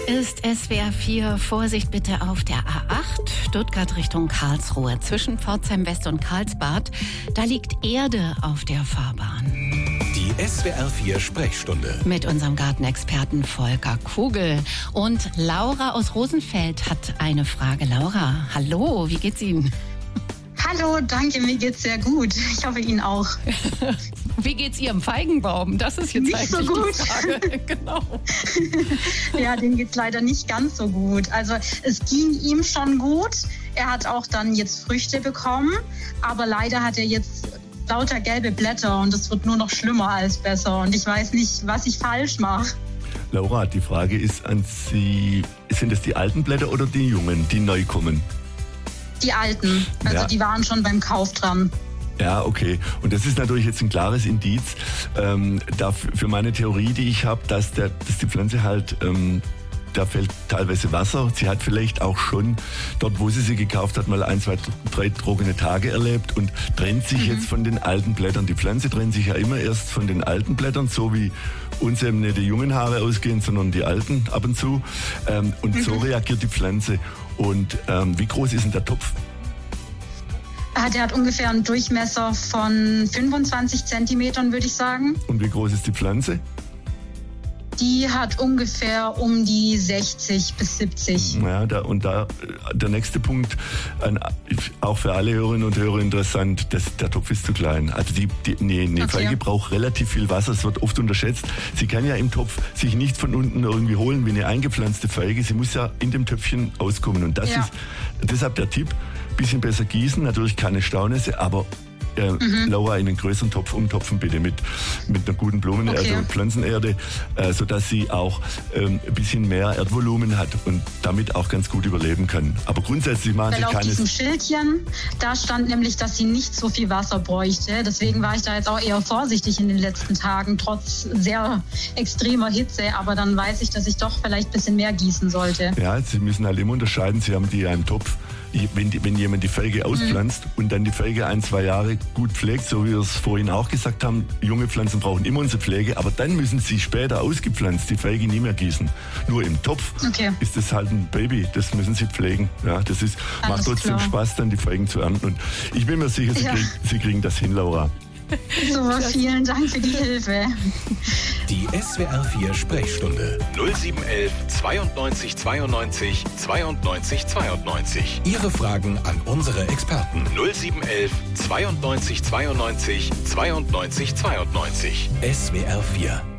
ist SWR 4. Vorsicht bitte auf der A8, Stuttgart Richtung Karlsruhe. Zwischen Pforzheim West und Karlsbad, da liegt Erde auf der Fahrbahn. Die SWR 4 Sprechstunde. Mit unserem Gartenexperten Volker Kugel. Und Laura aus Rosenfeld hat eine Frage. Laura, hallo, wie geht's Ihnen? Hallo, danke, mir geht's sehr gut. Ich hoffe Ihnen auch. Wie geht's Ihrem Feigenbaum? Das ist jetzt nicht eigentlich so gut. die Frage. Genau. Ja, dem geht's leider nicht ganz so gut. Also es ging ihm schon gut. Er hat auch dann jetzt Früchte bekommen, aber leider hat er jetzt lauter gelbe Blätter und es wird nur noch schlimmer als besser. Und ich weiß nicht, was ich falsch mache. Laura, die Frage ist an Sie, sind es die alten Blätter oder die jungen, die neu kommen? Die alten, also Ja. die waren schon beim Kauf dran. Ja, okay. Und das ist natürlich jetzt ein klares Indiz für meine Theorie, die ich habe, dass die Pflanze halt, da fällt teilweise Wasser. Sie hat vielleicht auch schon dort, wo sie gekauft hat, mal 1, 2, 3 trockene Tage erlebt und trennt sich jetzt von den alten Blättern. Die Pflanze trennt sich ja immer erst von den alten Blättern, so wie uns eben nicht die jungen Haare ausgehen, sondern die alten ab und zu. Und so reagiert die Pflanze. Und wie groß ist denn der Topf? Der hat ungefähr einen Durchmesser von 25 Zentimetern, würde ich sagen. Und wie groß ist die Pflanze? Die hat ungefähr um die 60 bis 70. Ja, der nächste Punkt, auch für alle Hörerinnen und Hörer interessant, der Topf ist zu klein. Also eine Feige braucht relativ viel Wasser, es wird oft unterschätzt. Sie kann ja im Topf sich nicht von unten irgendwie holen wie eine eingepflanzte Feige. Sie muss ja in dem Töpfchen auskommen. Und das ist deshalb der Tipp, bisschen besser gießen, natürlich keine Staunässe, aber Laura, in einen größeren Topf umtopfen bitte mit einer guten also Pflanzenerde, sodass sie auch ein bisschen mehr Erdvolumen hat und damit auch ganz gut überleben kann. Aber grundsätzlich machen Sie Weil auf keine... diesem Schildchen, da stand nämlich, dass sie nicht so viel Wasser bräuchte. Deswegen war ich da jetzt auch eher vorsichtig in den letzten Tagen, trotz sehr extremer Hitze. Aber dann weiß ich, dass ich doch vielleicht ein bisschen mehr gießen sollte. Ja, Sie müssen halt immer unterscheiden, Sie haben die ja im Topf. Wenn jemand die Feige auspflanzt und dann die Feige 1, 2 Jahre gut pflegt, so wie wir es vorhin auch gesagt haben, junge Pflanzen brauchen immer unsere Pflege, aber dann müssen sie später ausgepflanzt die Feige nie mehr gießen. Nur im Topf ist das halt ein Baby, das müssen sie pflegen. Ja, das macht trotzdem Spaß, dann die Feigen zu ernten. Und ich bin mir sicher, Sie kriegen das hin, Laura. Super, vielen Dank für die Hilfe. Die SWR 4 Sprechstunde 0711 92 92 92 92. Ihre Fragen an unsere Experten 0711 92 92 92 92. SWR 4